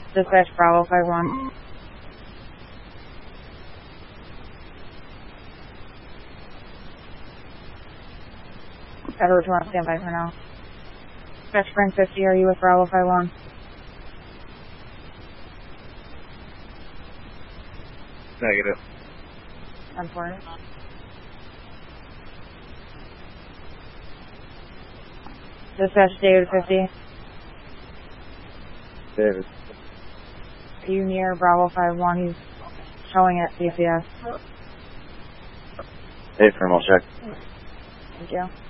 Dispatch Bravo 5-1. Edward 2 on standby for now. Dispatch Spring 50, are you with Bravo 5-1? Negative. 10-4. Dispatch David 50. David. Are you near Bravo 5-1? He's showing at CCS. Hey, firm, I'll check. Thank you.